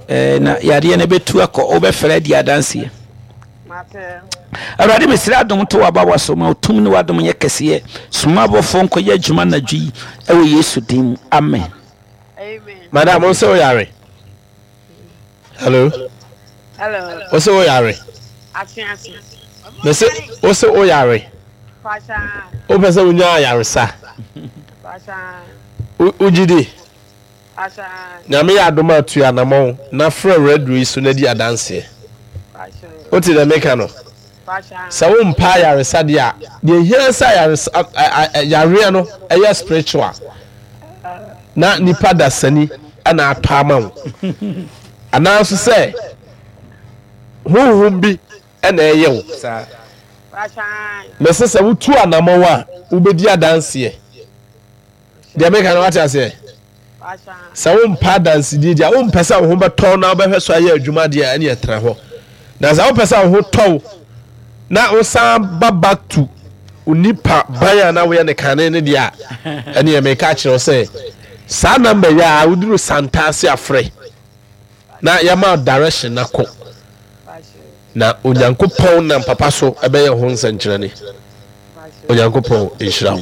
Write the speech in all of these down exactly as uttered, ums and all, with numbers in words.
eh na yare na betu akọ obefere di adanse awurade mesira adom to waba waso ma otum ne wadom ye kese soma bofo nko ye adwuma na dwi ewe Yesu dim amen amen madam on so yare hello hello o so yare afiansi me se o so o yare pasha o pese unya yare sa pasha ujidi pasha nyame ya adom atu anamon na fra red race na di adanse pasha o ti da meka no pasha sa wo mpa yare sa dia de hia sa yare yare no eya spiritual na nipa da sani ana atama wo ana so say huhum bi ana eye wo pasha mese se wo tu anamon wa wo bedi adanse de meka no what I say pasha sa wo mpa dance di dia wo mpesa wo ho beto na wo behwe so aye adwuma dia ene etra ho na sa wo pesa wo ho tow na wo san ba back to unipa baya na wo ye ne kane ne dia ene e me ka kire say sa number ya wo duru santase afre na ya ma direction na ko na onyankopon na papa so ebe ye ho nsankyere ne onyankopon inshira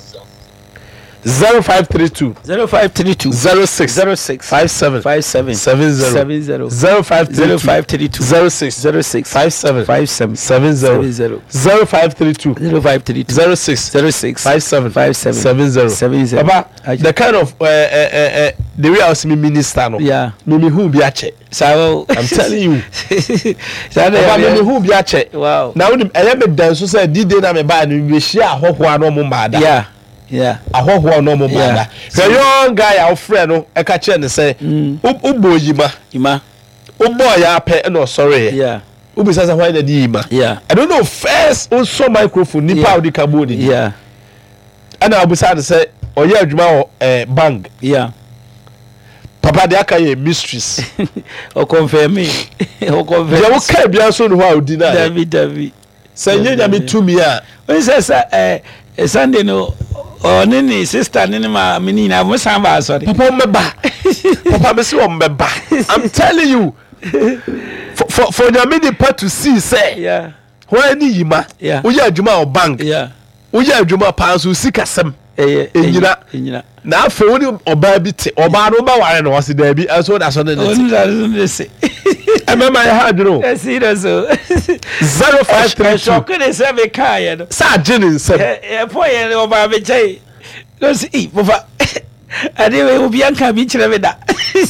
zero five three two zero five three two zero six zero six five seven five seven seven zero seven zero zero five zero five three two zero six zero six five seven five seven seven zero seven zero zero five three two zero five three two zero six zero six five seven five seven seven zero seven zero. Papa, the kind of uh, uh, uh, uh, the way I was me minister no. Yeah. Me me who be a check. So I'm telling you. Papa, me me who be a check. Wow. Now when I am dance so say did na me buy no we share hoho no mo mada. Yeah. Yeah. Ahoho no mo mada. The young guy our friend no e ka che ne say ubo yima. Yima. Ubo ya pe no sorry. Yeah. Ubi sasa why the yima. Yeah. I don't know first on so microphone nipa Yeah. odi kabodi. Yeah. And I say say oye adwuma o eh bank. Yeah. Papa de aka ye mysteries. O confirm me. O confirm. Ya wo ka bia so no ha odi na. David David. Say nyanya me tumi a. When say eh Sunday no o nini sister nini ma mini na mo san ba sorry. Papa mbeba. Papa me say o mbeba. I'm telling you. For for, for nyame the part to see say. Yeah. Why ni yima? Yeah. Oye adwuma o bank. Yeah. Oye adwuma pa so sikasem. Eh enyina. enyina. Na afa woni oba bi te. Oba no ba ware no wase da bi aso da so ne ne. Oni da so ne se. Emema ya ha duro. Eh see that so. zero five three two. So could say be kai no. Sa jinin sem. Eh po ye oba be chai. No see papa. Ade we obi anka bi kire me da.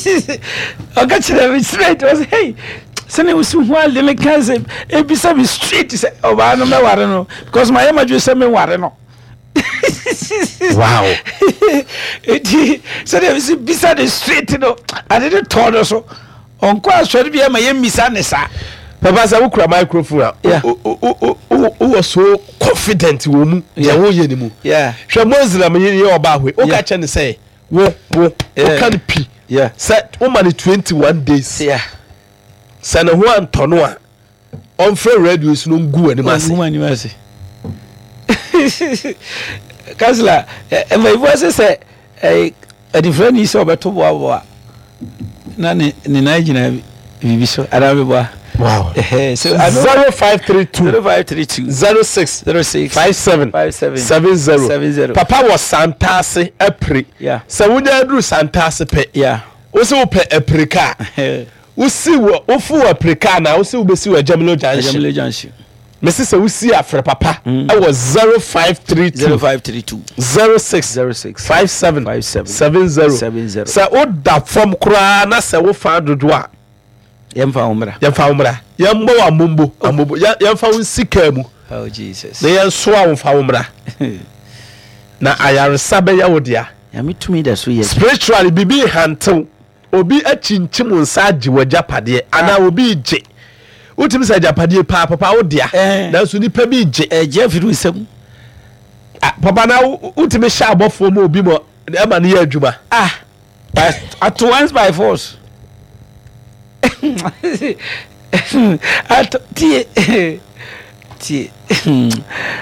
O ka kire me straight was hey. Sene usu ho alde me kanse e bi sa me straight say oba no me ware no because my image say me ware no. Wow. Eti so they see bisa the straight no. I didn't told us so. Onko asori bi ma yem misa ne sa. Papa say we kura microphone. Yeah. Who was so confident wo mu. Ya wo ye ni mu. Yeah. Hwe Mozilla me ye oba hwe. O ka che ne say wo wo o ka ne pi. Yeah. Say o ma ne twenty-one days. Yeah. Say ne ho antono a. On free radio is no ngu ani ma se. Ngu ani ma se. Kasla e ma ibo say eh a different is obeto boa na ne ne na gina bibi so ara be boa. Wow. Eh so zero five three two zero five three two zero six zero six five seven five seven seven zero seven zero. Papa was Santase Epri. Yeah. So when you do Santase pe. Yeah. Also pe Eprika. Usi wo ofu Eprika na usi ubesi wa Jamilo Junction. Jamilo Junction. Mesi se usi afre papa. I was zero five three two zero five three two zero six zero six five seven five seven seven zero seven zero. So o da from kura na se wo fa dodo a. Yemfa umra. Yemfa umra. Yembo wa mumbo. Ambo yemfa unsika mu. Oh Jesus. Na yenso a wo fa umra. Na ayaresa be ya wodia. Ya mitumi da so yes. Spiritually bibi hantew. Obi achinchim nsa agi wajapade ana obi je. Utimi sa japade pa papa wodia. Na so nipa bi je. Eh je firu nsam. Ah papa na utimi sha abofo mo obi mo e ma ne ya adwuma. Ah. At once by force. At tie tie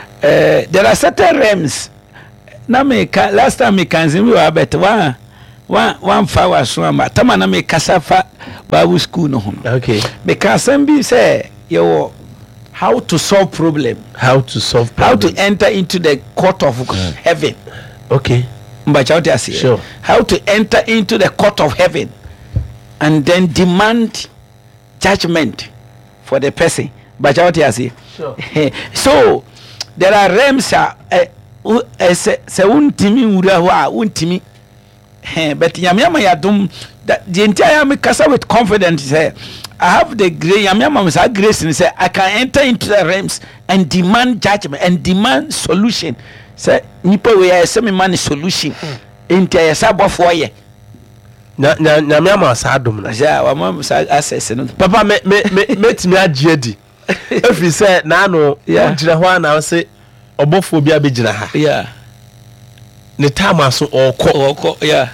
uh, there are certain realms na me last time me can see we were better one one one fa wa so ama tama na me kasa fa Bible school no ho. Okay. Me kasa bi say you how to solve problem. How to solve problem. How to enter into the court of mm. heaven. Okay. Sure. How to enter into the court of heaven and then demand judgment for the person. Sure. So there are realms uh, uh, se untimi urawa untimi but yamyama yadum the entire me kasa with confidence say I have the grace yamyama say grace and say I can enter into the realms and demand judgment and demand solution. Say nipa we are say me man solution enti ya sabo for ye na na na me am asadum na ja wa ma access no papa me me me metimi agye di efi say na no gira ho na say obofo bi abegina ha yeah ne time so okọ okọ yeah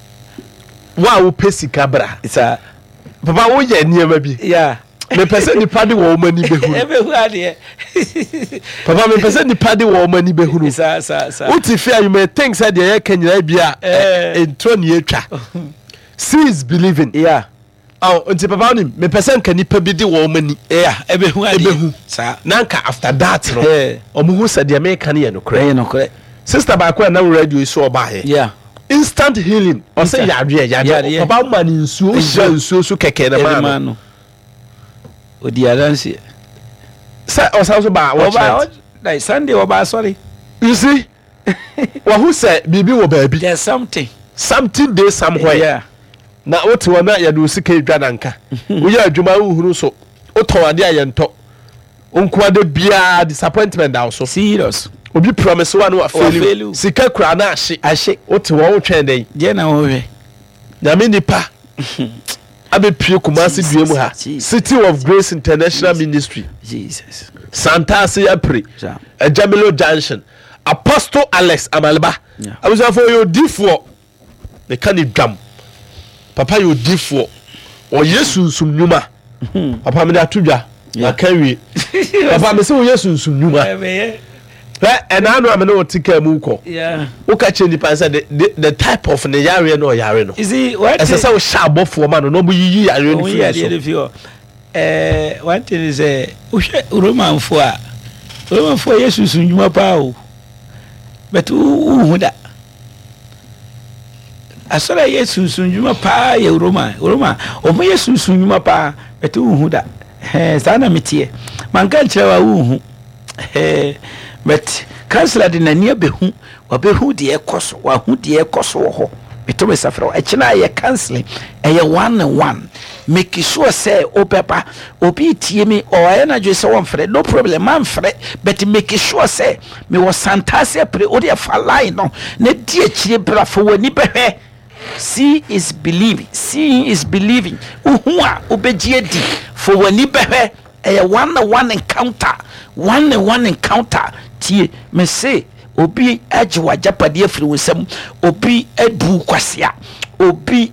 wa wo pesika bra isa papa wo ye niema bi yeah me pese ni pade wo mani behu ebehu ade papa me pese ni pade wo mani behu sa sa sa uti fear you may think said ye kanyira bia entro ni etwa see is believing yeah oh unti papa ni me pese nka nipa bi de wo mani yeah ebehu ade ebehu sa nanka after that no omuhu said ye me kan ye no kre no kre sister ba kwa na radio so oba he yeah instant healing o say yadwe yadwe papa man nsuo nsuo so keke na man odi adansi say o say so ba watch like Sunday oba sorry you see wa who say bibi wo baabi there's something something there somewhere yeah na oti wona ya do sika edwananka wo ya adwuma uhuru so o ton ade ayento onko ade bia disappointment da so serious obi promise one wa fail sika kura na ahye ahye oti wo wo twen den je na wo hwe na me nipa abe pie Kumasi duemu ha City of Grace International Ministry Jesus Santa Sia Pre Jamilo Junction Apostle Alex Amalba I was for your difo the can drum papa you difo or yesu sum nyuma papa me da tudwa na kanwi papa me se o yesu sum nyuma and I know I'm not ticket muko. Yeah. Uka change the, the the type of the yare no yare no. Is it what? As I say, sharp off for man. No, be ye yare no. Yeah, yeah. Eh, one thing is a Roman for Roman for Jesus in your power. But who that? I saw that Jesus in your power, Roma, Roma, or my Jesus in your power, but who that? Eh, Sana Mitie. Man can't tell who. Eh. But councillor de nani behu wa behu de ekoso wa hu de ekoso ho beto be safra e kina ye counseling e ye one and one make sure say o papa obi tie me o ye na dwe say won frɛ no problem man frɛ but make sure say me was santasia pre o de fa line no na die akire bra fo wani behwe see is believing seeing is believing uhu a obegie di fo wani behwe e ye one and one encounter one and one encounter tie me say obi agwa japade afiri wonsam obi adu kwasia obi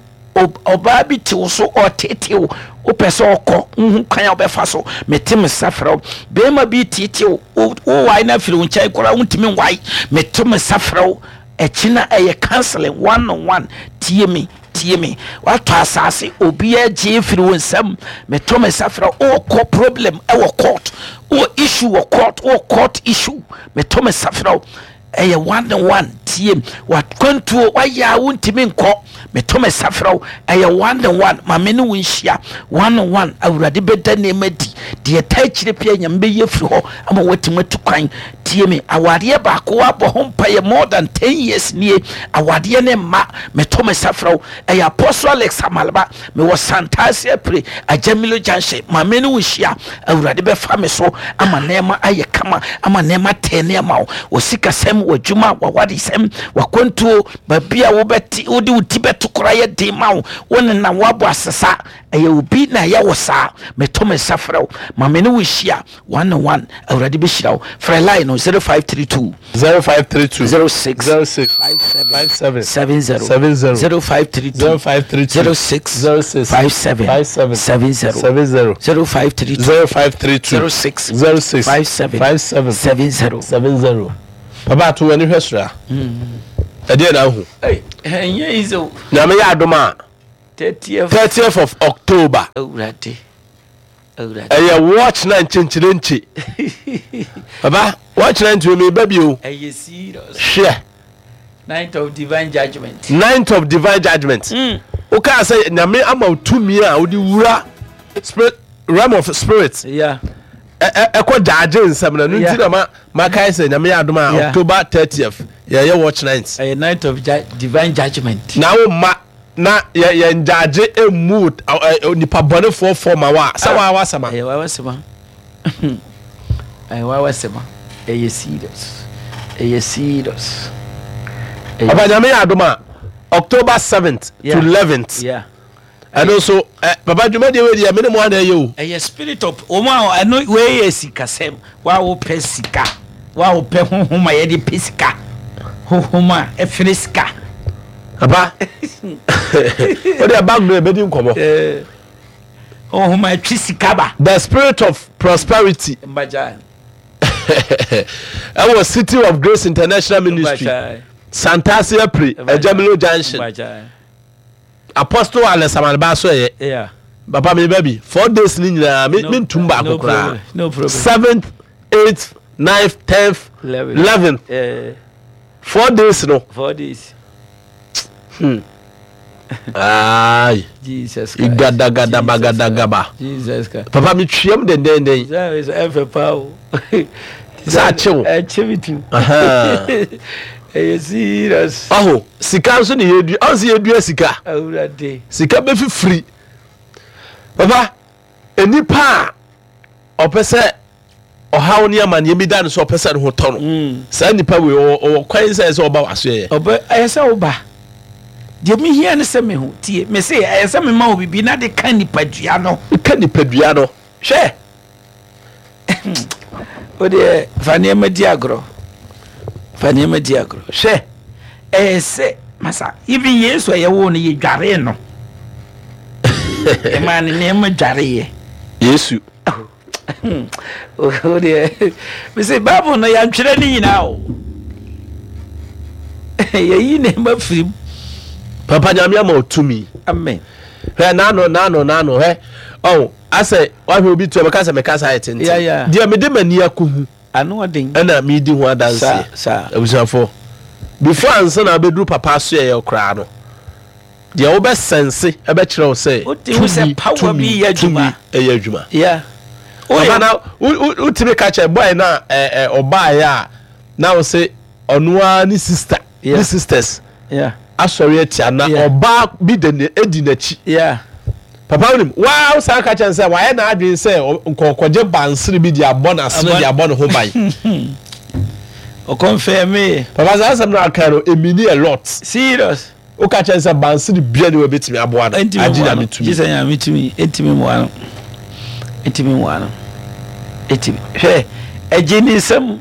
oba bi ti wo so otetew o pese okọ hu kan obefa so metem safra be ma bi titew o wai na afiri wonchai kora wontimi wai metem safra e kina eye counseling one on one tie me tie me what asase obi agye afiri wonsam metem safra o ko problem e wo court o issue o court o court issue metem safra eye one on one tie what kwantuo waya wontimi nkọ metom safraw eye one on one ma me ne wonhia one on one awurade beda ne madi de ta kire pia nyambe yefri ho ama watimatu kwan tie me awade ba ko abo hompa ye more than ten years nie awade ne ma metom safraw eye Apostle Alex Amalba me was Santasia Pre Ajamilo Junction ma me ne wonhia awurade be fa me so ama nema aye kama ama nema tene ma wo sika sem wadwuma wawade sem wakwantuo babia wo beti odi utibe tukura ye de ma won na wabo asesa eye obi na ya wosa metom safraw ma me ne wo hia one on one awurade be hiraw fra line no zero five three two zero five three two zero six zero six five seven seven zero seven zero zero five three two zero five three two zero six zero six five seven five seven seven zero seven zero zero five three two zero five three two zero six zero six five seven five seven seven zero seven zero papa to any hwesra ade na hu hey enye izo na me ya adoma thirtieth thirtieth of October awurade awurade eh watch na nchinchere nchi baba watch na nchi me baby o eh serious share night of divine judgment night of divine judgment mm. Okay, say na me ama utumi a odi wura spirit realm of spirits yeah ekọ judge nsam na nti na ma ma kai say na me adoma October thirtieth yeah yeah watch night a night of divine judgment na wo ma na ya ya judge emu nipa bone for form wa sa wa wa sama eh wa wa sama eh wa wa sama eh serious eh serious Papa me adoma October seventh yeah. to eleventh yeah and also uh, Papa Juma de we dia me mo ana ye o eh spirit of o ma I know we sikasem wa wo pesika wa wo pe honhoma ye de pesika honhoma e friska Papa o de bag no e be di nkomo eh honhoma twisika ba the spirit of prosperity mbaja our City of Grace International Ministry Santasia Pre Ejamilo Junction Apostle Alessandro Baso ye yeah Papa me baby four days ni nyina me me ntumba akokora no problem seventh eighth ninth tenth eleventh eh four days no four days hmm ay Jesus Christ igada gada bagada gaba Jesus Christ Papa me twiem den den den that is ever power sa chew eh chevitu aha eh serious aho sika so ne yedu anse yedu sika awurade sika be fifiri Papa enipa opese ohawo ne amane mi dan so opese ne ho to no sa nipa we o kwan se se oba waso ye oba ayese oba de mi hia ne se me ho tie me se ayese me ma obibi na de kan nipa dua no kan nipa dua no hwe o de fane ma di agro fane ma di agro hwe ayese masa even yesu ayewo ne ye dware no e man ne ma dware ye yesu o de me se babu no ya ntwere ni nyina o ye yi ne ma firi Papa nyamia ma otumi amen he na no na no na no he oh ase wa hwe obi to me kasa me kasa ayetente yeah yeah dia me de mani akohu ano odin na me di ho adanse sa sa abusafo before ansa na bedru papa so ye okra no dia wo be sense e be kire wo say o ti wo say power bi ya djuma e ya djuma yeah o na o ti ka che boy na eh oba ya na wo say onua ni sister ni sisters yeah asori etia na oba bi de edi nachi yeah papa nim wow sa ka chen say why na adwin say nkokoje bansiri bi dia bonus no dia bon ho bai o confirm papa za sam na karo emini a lot serious o ka chen say bansiri bia ne webetimi aboa no agina mitumi Jesus ya mitumi etimi mo ano etimi mo ano etimi he ejini sam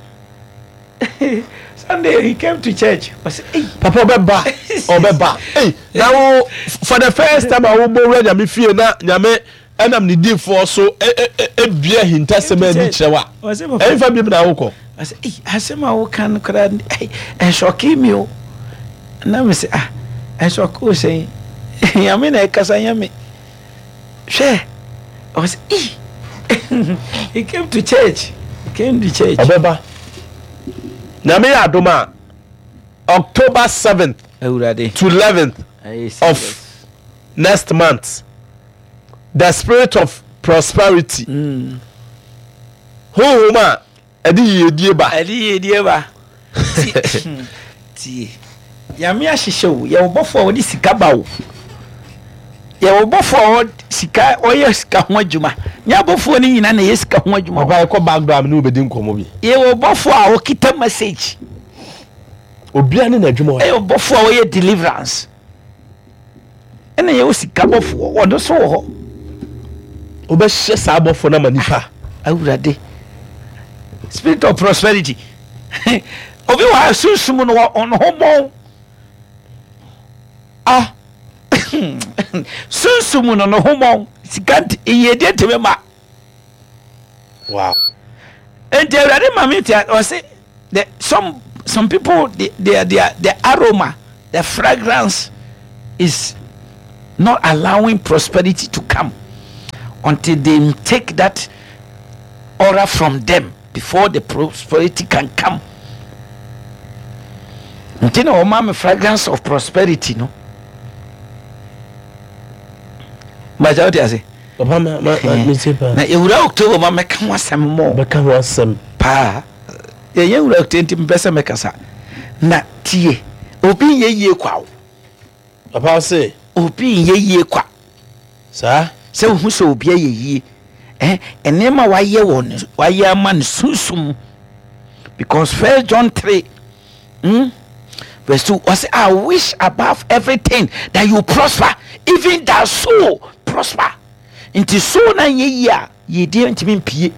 Sunday he came to church. I said, hey. Papa Obeba, Obeba. Hey, now for the first time I will go ready. I'm fear na nyame enam ni di for so e e e bia hinta sema ni chewa. I said, e fa bi na woko. I said, hey, asema wo kan kra hey, e shoki mi o. Na me say ah, e shoki o say. Nyame na e kasa nyame. She. I was hey. He came to church. He came to church. Obeba. Nyame ya adoma October seventh to eleventh of next month. The spirit of prosperity. Mm. Who ma edi yedie ba. Edi yedie ba. Ti. Nyame ahihye wo, ye obofo wo di sika ba wo. Ye obofo wo sika oye sika ho adwuma. Nya obofo ni nyina na ye sika ho adwuma. Oba e ko background ni obedi nkomo bi. Ye obofo a wo kita message. Obia ni na adwuma wo. E obofo a wo ye deliverance. Ena ye wo sika bofo wo do so ho. Oba hye sa bofo na manipa. Awurade. Spirit of prosperity. Obi wa susum no on homo. Ah. Susum no no homo. Sikant iyede temema. Wow. And the Awurade mama tia o say the some some people the the the, the aroma, the fragrance is not allowing prosperity to come until they take that aura from them before the prosperity can come. Until no mama fragrance of prosperity, no. Majority I say. Papa ma ma me say pa. Na ewura October ma me kan wasem mo. Be kan wasem Pa. Ye ye ewura October me pese me kasa. Na tie. Obi ye yie kwa wo. Papa say obi ye yie kwa. Sa? Se hu so obi ye yie. Eh, enema wa ye won. Wa ye man susum. Because First John three hmm? Verse two, I say, I wish above everything that you prosper, even that soul prosper. Into so na ye ya, ye didn't mean pie.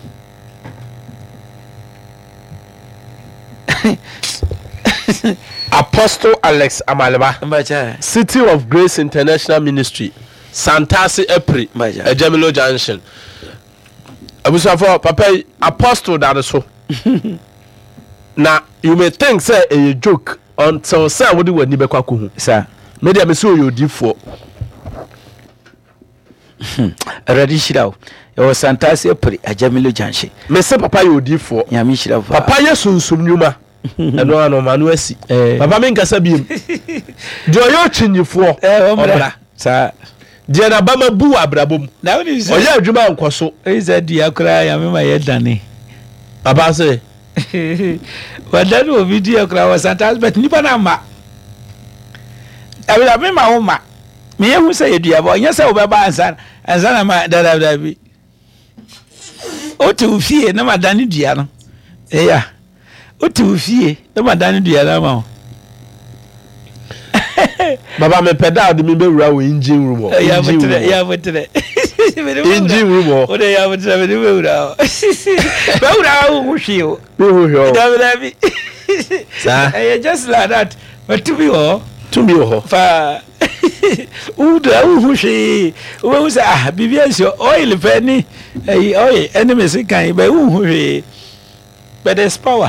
Apostle Alex Amaleba, City of Grace International Ministry, Santasi Epri, Ejemilo Junction. Abusafo, Papa, Apostle that so. Now, you may think, say, a joke. Until say what do we need bekwa ko hu sir maybe am say you di for already shiraw e was Santasi Epri Ajamilo Junction me say papa you di for ya mi shiraw papa ye sunsum nyuma eno ano manu asi papa me nkasa biem de oyo chinyifo eh o mra sir de na ba ma bu abrabom na woni say oya adwuma nkoso e say dia kra ya me ma ye dane papa say wadani o video kra wa Santasi bet nipa na ma abira me ma wo ma me ye hu say edua ba onya say wo be ba ansan ansan na ma da da da bi o tu fie na ma dani dua no eh ya o tu fie na ma dani dua na ma baba me peda de me be wura wo engine room o ya betre ya betre engine room o de ya betre me be wura be wura wo hwi o be hwi o da da bi sa eh just like that but to be o to be o fa u da wo hwi wo say ah bibia so oil pe ni eh oil enemy say kan be wo hwi but there's power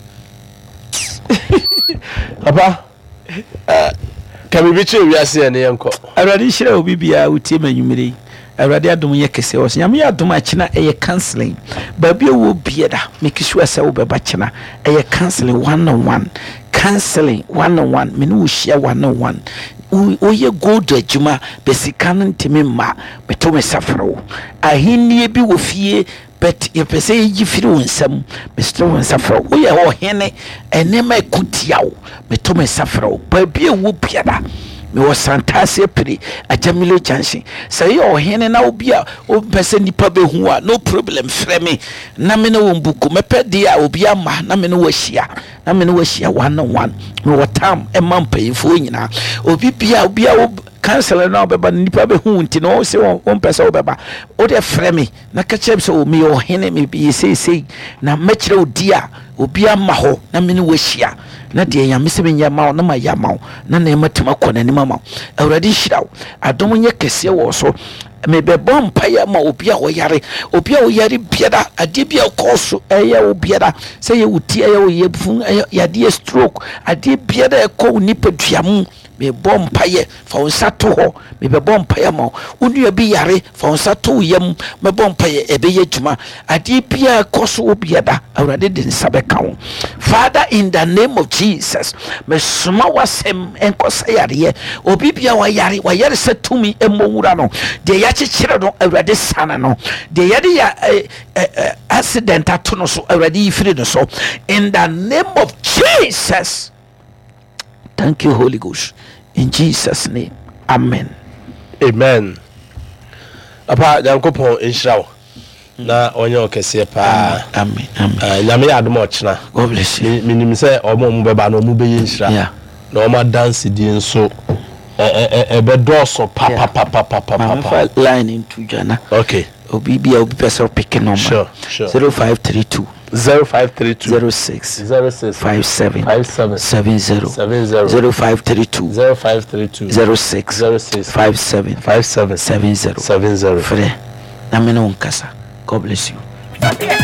papa uh Kami biche wiase ene yenko awrade hire obi bia utie manyumire awrade adom ye kese o nyame adom akina eye counseling baabia wo bieda make sure say wo beba kina eye counseling one on one counseling one on one me no share one on one o ye go do adwuma besika no ntimi ma beto me safro ahinnie bi wo fie but ye pese yi firi wonsam Mister Wonsafro o ye ho hene enema ekutiawo beto me safro baabia wo bieda me was Santasi Epri Ajamilo Junction say o hene na obi a o pese nipa be hu a no problem frɛ me na me no wombuku me pede a obi ama na me no wahia na me no wahia one on one me watam e mampayifo nyina obi bia obi a cancel na obeba nipa be hu nti no se won pese obeba o de frɛ me na ka kyem se o me o hene me bi sei sei na mekire odi a obi ama ho na me no wahia na de ya mesebe nya mawo na ma ya mawo na na ematima kɔ na ni mama awrade hirawo adom nye kese wo so me be bom paya ma obi a wo yare obi a wo yare biada ade bia kɔ so ɛyɛ wo biada sɛ ye wuti ɛyɛ wo ye fun ya de stroke ade biada ɛkɔ nipa duamu me bom paye fa wonsa to ho me be bom paye ma onua bi yare fa wonsa to yam me bom paye ebe ye djuma ade bia koso obiada awrade de nsa be kawo Father in the name of Jesus me suma wasem enkosa yare obi bia wa yare wa yare se tumi emowura no de ya chechire no awrade sana no de ya de ya accident atono so awrade yifiri no so in the name of Jesus. Thank you, Holy Ghost. In Jesus' name. Amen. Amen. Apa Yankopon inshirawo. Na onye okese pa. Amen. Amen. Ah, nyame adom ochna. God bless you. Minim say omo mu beba na omu be inshira. Yeah. Na omo dance di nso eh eh eh be doso pa pa pa pa pa pa pa. Line into Jana. Okay. Obi bia obi person pick number. Sure, sure. zero five three two zero five three two zero six zero six five seven five seven seven zero seven zero zero five three two zero five three two zero six zero six five seven five seven seven zero seven zero. Frère, na me no nkasa. God bless you.